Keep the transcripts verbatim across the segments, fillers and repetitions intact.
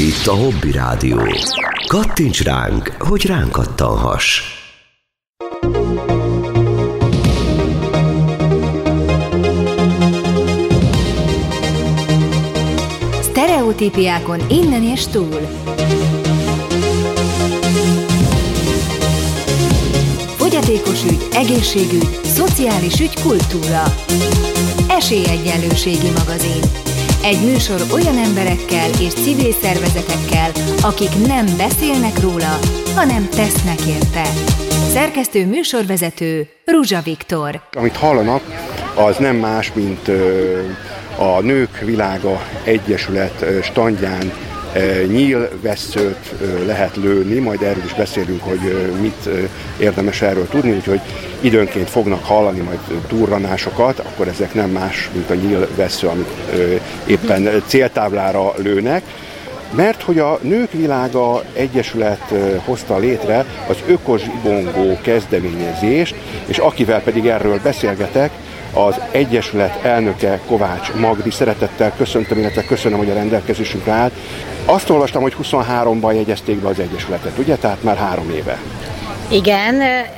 Itt a Hobby Rádió. Kattints ránk, hogy ránk kattanhass. Sztereotípiákon innen és túl. Fogyatékos ügy, egészségügy, szociális ügy, kultúra. Esélyegyenlőségi magazin. Egy műsor olyan emberekkel és civil szervezetekkel, akik nem beszélnek róla, hanem tesznek érte. Szerkesztő műsorvezető Ruzsa Viktor. Amit hallanak, az nem más, mint a Nők Világa Egyesület standján nyílvesszőt lehet lőni, majd erről is beszélünk, hogy mit érdemes erről tudni, úgyhogy időnként fognak hallani majd durranásokat, akkor ezek nem más, mint a nyílvessző, amit éppen céltáblára lőnek. Mert hogy a Nők Világa Egyesület hozta létre az ökozsibongó kezdeményezést, és akivel pedig erről beszélgetek, az Egyesület elnöke Kovács Magdi. Szeretettel köszöntöm, illetve köszönöm, hogy a rendelkezésünkre állt. Azt olvastam, hogy huszonháromban jegyezték be az Egyesületet, ugye? Tehát már három éve. Igen,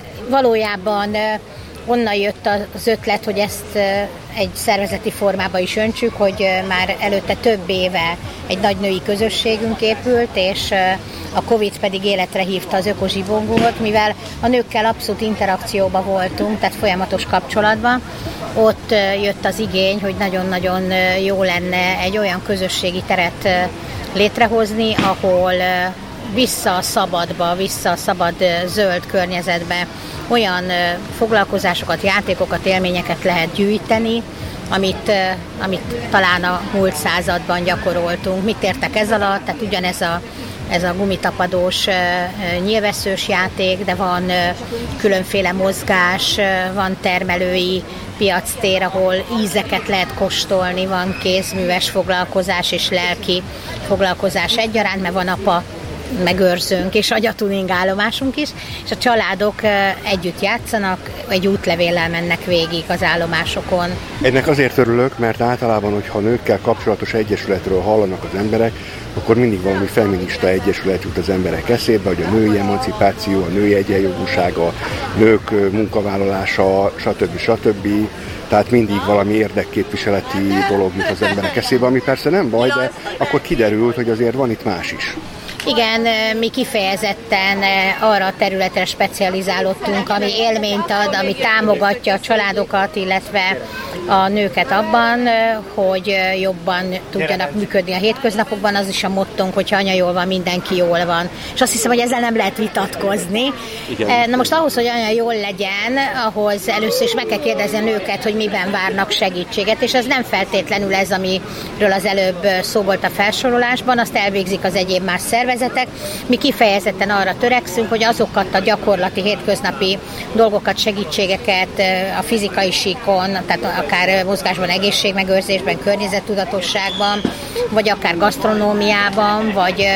valójában onnan jött az ötlet, hogy ezt egy szervezeti formába is öntsük, hogy már előtte több éve egy nagy női közösségünk épült, és a Covid pedig életre hívta az ökozsibongót, mivel a nőkkel abszolút interakcióban voltunk, tehát folyamatos kapcsolatban. Ott jött az igény, hogy nagyon-nagyon jó lenne egy olyan közösségi teret létrehozni, ahol vissza a szabadba, vissza a szabad zöld környezetbe olyan foglalkozásokat, játékokat, élményeket lehet gyűjteni, amit, amit talán a múlt században gyakoroltunk. Mit értek ez alatt? Tehát ugyanez a, ez a gumitapadós nyílvesszős játék, de van különféle mozgás, van termelői piactér, ahol ízeket lehet kóstolni, van kézműves foglalkozás és lelki foglalkozás egyaránt, mert van apa megőrzőnk és agyatuning állomásunk is, és a családok együtt játszanak, egy útlevéllel mennek végig az állomásokon. Ennek azért örülök, mert általában, hogyha nőkkel kapcsolatos egyesületről hallanak az emberek, akkor mindig valami feminista egyesület jut az emberek eszébe, hogy a női emancipáció, a női egyenjogúsága, a nők munkavállalása, stb. stb. Tehát mindig valami érdekképviseleti dolog jut az emberek eszébe, ami persze nem baj, de akkor kiderült, hogy azért van itt más is. Igen, mi kifejezetten arra a területre specializálódtunk, ami élményt ad, ami támogatja a családokat, illetve a nőket abban, hogy jobban tudjanak működni a hétköznapokban. Az is a mottónk, hogyha anya jól van, mindenki jól van. És azt hiszem, hogy ezzel nem lehet vitatkozni. Igen. Na most ahhoz, hogy anya jól legyen, ahhoz először is meg kell kérdezni a nőket, hogy miben várnak segítséget, és ez nem feltétlenül ez, amiről az előbb szó volt a felsorolásban, azt elvégzik az egyéb más szervezetek. Mi kifejezetten arra törekszünk, hogy azokat a gyakorlati hétköznapi dolgokat, segítségeket a fizikai síkon, tehát akár mozgásban, egészségmegőrzésben, környezettudatosságban, vagy akár gasztronómiában, vagy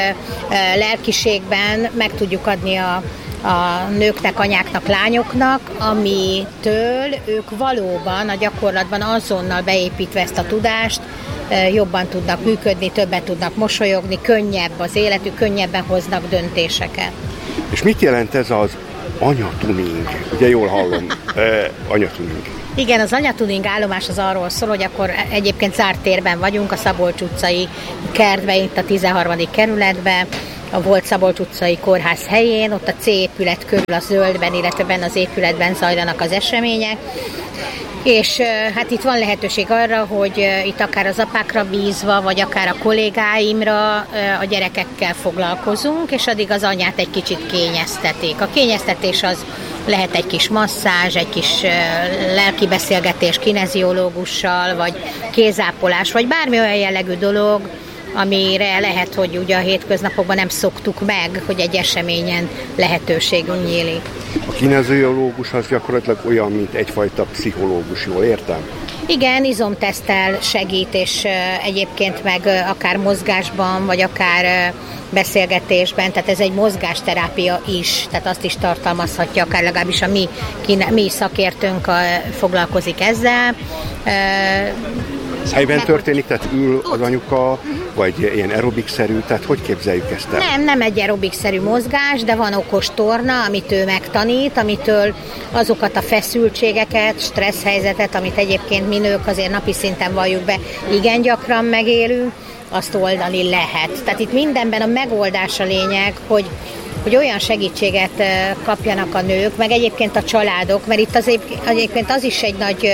lelkiségben meg tudjuk adni a a nőknek, anyáknak, lányoknak, amitől ők valóban a gyakorlatban azonnal beépítve ezt a tudást jobban tudnak működni, többet tudnak mosolyogni, könnyebb az életük, könnyebben hoznak döntéseket. És mit jelent ez az anyatuning? Ugye jól hallom, eh, anyatuning. Igen, az anyatuning állomás az arról szól, hogy akkor egyébként zárt térben vagyunk, a Szabolcs utcai kertben, itt a tizenharmadik kerületben, a volt Szabolcs utcai kórház helyén, ott a C épület körül a zöldben, illetve benne az épületben zajlanak az események. És hát itt van lehetőség arra, hogy itt akár az apákra bízva, vagy akár a kollégáimra a gyerekekkel foglalkozunk, és addig az anyát egy kicsit kényeztetik. A kényeztetés az lehet egy kis masszázs, egy kis lelki beszélgetés kineziológussal, vagy kézápolás, vagy bármi olyan jellegű dolog, amire lehet, hogy ugye a hétköznapokban nem szoktuk meg, hogy egy eseményen lehetőségünk nyílik. A kineziológus az gyakorlatilag olyan, mint egyfajta pszichológus, jól értem? Igen, izomteszttel segít, és egyébként meg akár mozgásban, vagy akár beszélgetésben, tehát ez egy mozgásterápia is, tehát azt is tartalmazhatja, akár legalábbis a mi, mi szakértőnk foglalkozik ezzel. Helyben történik, tehát ül az anyuka, vagy ilyen aerobik-szerű, tehát hogy képzeljük ezt el? Nem, nem egy aerobik-szerű mozgás, de van okos torna, amit ő megtanít, amitől azokat a feszültségeket, stressz helyzetet, amit egyébként mi nők azért napi szinten valljuk be, igen gyakran megélünk, azt oldani lehet. Tehát itt mindenben a megoldás a lényeg, hogy hogy olyan segítséget kapjanak a nők, meg egyébként a családok, mert itt az, egyébként az is egy nagy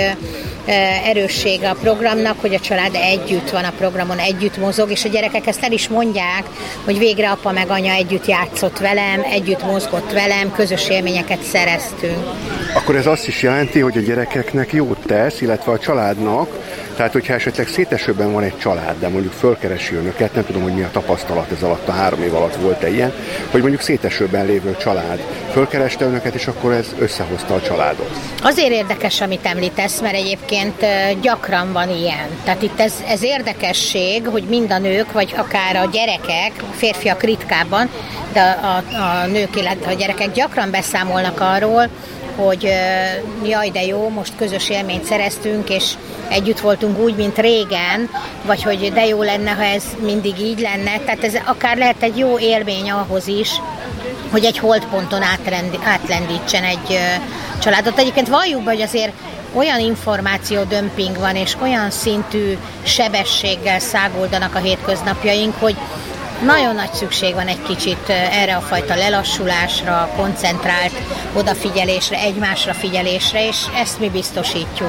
erőssége a programnak, hogy a család együtt van a programon, együtt mozog, és a gyerekek ezt el is mondják, hogy végre apa meg anya együtt játszott velem, együtt mozgott velem, közös élményeket szereztünk. Akkor ez azt is jelenti, hogy a gyerekeknek jót tesz, illetve a családnak, tehát hogyha esetleg szétesőben van egy család, de mondjuk fölkeresi önöket, nem tudom, hogy mi a tapasztalat ez alatt, a három év alatt volt-e ilyen, hogy mondjuk szétesőben lévő család fölkereste önöket, és akkor ez összehozta a családot. Azért érdekes, amit említesz, mert egyébként gyakran van ilyen. Tehát itt ez, ez érdekesség, hogy mind a nők, vagy akár a gyerekek, férfiak ritkábban, de a, a nők, illetve a gyerekek gyakran beszámolnak arról, hogy jaj, de jó, most közös élményt szereztünk, és együtt voltunk úgy, mint régen, vagy hogy de jó lenne, ha ez mindig így lenne. Tehát ez akár lehet egy jó élmény ahhoz is, hogy egy holdponton átlendítsen egy családot. Egyébként valljuk be, hogy azért olyan információdömping van, és olyan szintű sebességgel száguldanak a hétköznapjaink, hogy nagyon nagy szükség van egy kicsit erre a fajta lelassulásra, koncentrált odafigyelésre, egymásra figyelésre, és ezt mi biztosítjuk.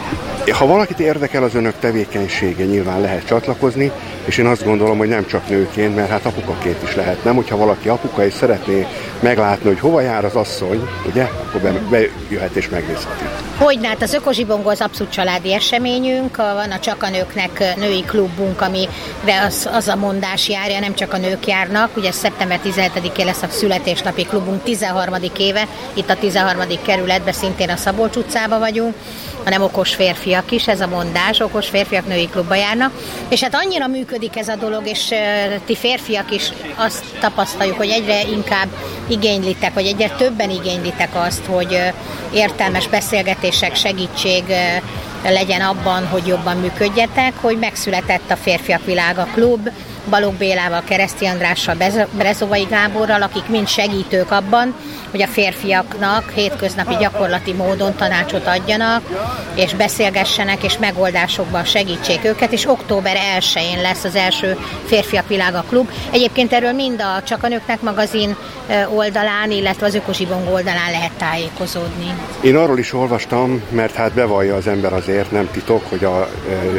Ha valakit érdekel az önök tevékenysége, nyilván lehet csatlakozni, és én azt gondolom, hogy nem csak nőként, mert hát apukaként is lehet, nem? Hogyha valaki apuka és szeretné meglátni, hogy hova jár az asszony, ugye, akkor bejöhet és megnézheti. Hogyne, hát az Ökozsibongó az abszolút családi eseményünk, van a Csak a Nőknek női klubunk, amire az, az a mondás járja, nem csak a nők járnak, ugye szeptember tizenhetedikén lesz a születésnapi klubunk tizenharmadik éve, itt a tizenharmadik kerületben, szintén a Szabolcs utcában vagyunk, hanem okos férfiak is, ez a mondás, okos férfiak női klubba járnak, és hát annyira működik ez a dolog, és uh, ti férfiak is azt tapasztaljuk, hogy egyre inkább igénylitek, vagy egyre többen igénylitek azt, hogy uh, értelmes beszélgetések, segítség uh, legyen abban, hogy jobban működjetek, hogy megszületett a Férfiak Világa Klub, Balogh Bélával, Kereszti Andrással, Brezovai Gáborral, akik mind segítők abban, hogy a férfiaknak hétköznapi gyakorlati módon tanácsot adjanak, és beszélgessenek, és megoldásokban segítsék őket, és október elsején lesz az első Férfiak Világa Klub. Egyébként erről mind a Csak a Nőknek magazin oldalán, illetve az Ökozsibongó oldalán lehet tájékozódni. Én arról is olvastam, mert hát bevallja az ember azért, nem titok, hogy a...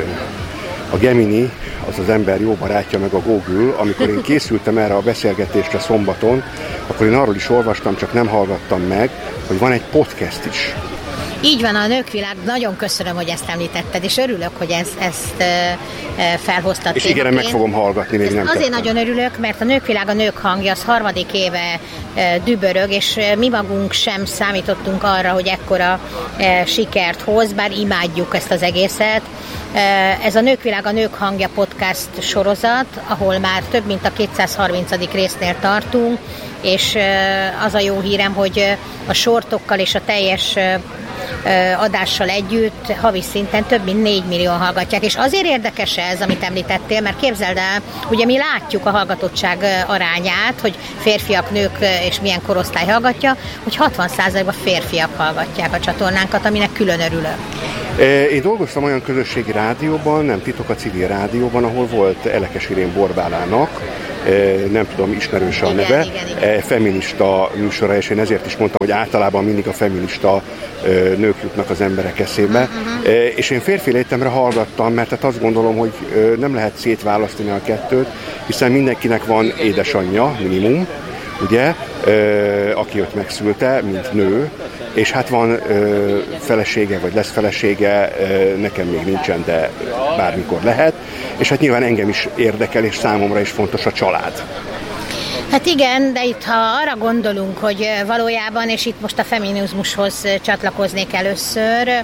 A Gemini, az az ember jó barátja, meg a Google, amikor én készültem erre a beszélgetésre szombaton, akkor én arról is olvastam, csak nem hallgattam meg, hogy van egy podcast is. Így van, a Nőkvilág, nagyon köszönöm, hogy ezt említetted, és örülök, hogy ezt, ezt e, felhoztad. És igen, meg fogom hallgatni, még nem Azért tettem. nagyon örülök, mert a Nőkvilág, a nők hangja, az harmadik éve e, dübörög, és e, mi magunk sem számítottunk arra, hogy ekkora e, sikert hoz, bár imádjuk ezt az egészet. Ez a Nőkvilág, a nők hangja podcast sorozat, ahol már több mint a kétszázharmincadik résznél tartunk, és az a jó hírem, hogy a sortokkal és a teljes adással együtt havi szinten több mint négy millió hallgatják. És azért érdekes ez, amit említettél, mert képzeld el, ugye mi látjuk a hallgatottság arányát, hogy férfiak, nők és milyen korosztály hallgatja, hogy hatvan százalékban férfiak hallgatják a csatornánkat, aminek külön örülök. Én dolgoztam olyan közösségi rádióban, nem titok, a civil rádióban, ahol volt Elekes Irén Borbálának, nem tudom, ismerős a igen, neve, igen, igen. feminista műsora, és én ezért is mondtam, hogy általában mindig a feminista nők jutnak az emberek eszébe. Uh-huh. És én férfi létemre hallgattam, mert hát azt gondolom, hogy nem lehet szétválasztani a kettőt, hiszen mindenkinek van édesanyja, minimum, ugye, aki őt megszülte, mint nő, és hát van ö, felesége, vagy lesz felesége, ö, nekem még nincsen, de bármikor lehet, és hát nyilván engem is érdekel, és számomra is fontos a család. Hát igen, de itt ha arra gondolunk, hogy valójában, és itt most a feminizmushoz csatlakoznék először,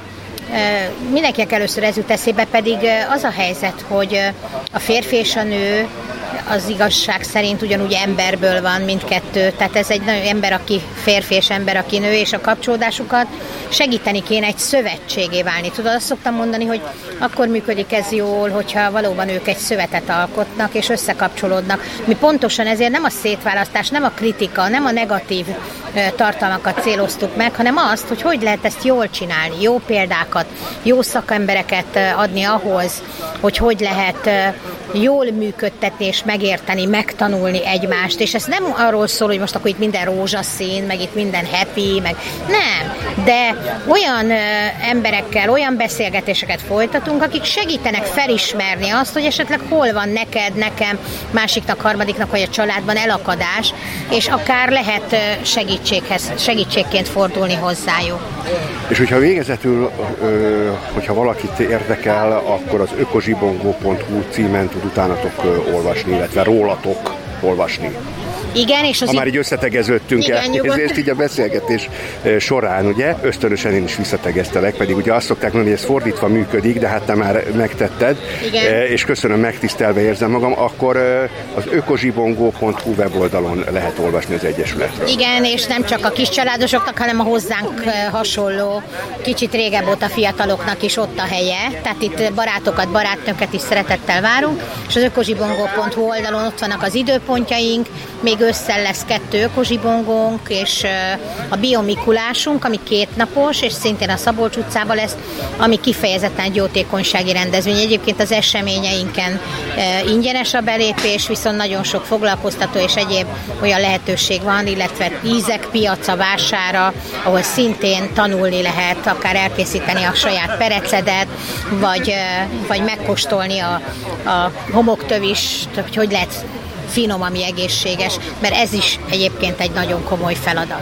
Mindenkinek először ez jut eszébe, pedig az a helyzet, hogy a férfi és a nő az igazság szerint ugyanúgy emberből van mindkettő, tehát ez egy nagyon ember, aki férfi és ember, aki nő, és a kapcsolódásukat segíteni kéne egy szövetségé válni. Tudod, azt szoktam mondani, hogy akkor működik ez jól, hogyha valóban ők egy szövetet alkotnak és összekapcsolódnak. Mi pontosan ezért nem a szétválasztás, nem a kritika, nem a negatív tartalmakat céloztuk meg, hanem azt, hogy hogy lehet ezt jól csinálni, jó példákat, jó szakembereket adni ahhoz, hogy hogy lehet jól működtetni és megérteni, megtanulni egymást, és ez nem arról szól, hogy most akkor itt minden rózsaszín, meg itt minden happy, meg nem, de olyan ö, emberekkel, olyan beszélgetéseket folytatunk, akik segítenek felismerni azt, hogy esetleg hol van neked, nekem, másiknak, harmadiknak, vagy a családban elakadás, és akár lehet ö, segítséghez, segítségként fordulni hozzájuk. És hogyha végezetül, ö, hogyha valakit érdekel, akkor az ökozsibongó pont hu címen tud utánatok ö, olvasni, illetve rólatok olvasni. Igen, és az ha már így összetegeződtünk el, ezért így a beszélgetés során, ugye, ösztönösen én is visszategeztelek, pedig ugye azt szokták mondani, hogy ez fordítva működik, de hát te már megtetted, igen. És köszönöm, megtisztelve érzem magam, akkor az ökozsibongó pont hu weboldalon lehet olvasni az Egyesületről. Igen, és nem csak a kis családosoknak, hanem a hozzánk hasonló, kicsit régebb óta fiataloknak is ott a helye, tehát itt barátokat, barátnőket is szeretettel várunk, és az ökozsibongó pont hu oldalon ott vannak az időpontjaink, még össze lesz kettő ökozsibongónk, és a biomikulásunk, ami kétnapos, és szintén a Szabolcs utcában lesz, ami kifejezetten egy jótékonysági rendezvény. Egyébként az eseményeinken ingyenes a belépés, viszont nagyon sok foglalkoztató és egyéb olyan lehetőség van, illetve ízek piaca, vására, ahol szintén tanulni lehet, akár elkészíteni a saját perecedet, vagy, vagy megkóstolni a, a homoktövist, hogy hogy lehet finom, ami egészséges, mert ez is egyébként egy nagyon komoly feladat.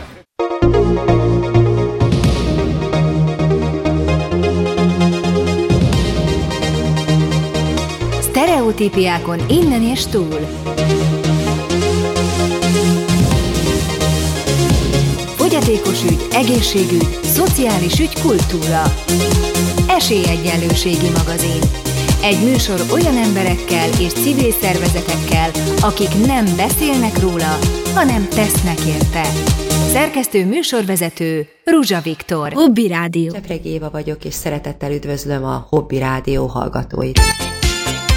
Sztereotípiákon innen és túl. Fogyatékos ügy, egészségügy, szociális ügy, kultúra. Esélyegyenlőségi magazin. Egy műsor olyan emberekkel és civil szervezetekkel, akik nem beszélnek róla, hanem tesznek érte. Szerkesztő műsorvezető Ruzsa Viktor. Hobby Rádió. Csepregi Éva vagyok, és szeretettel üdvözlöm a Hobby Rádió hallgatóit.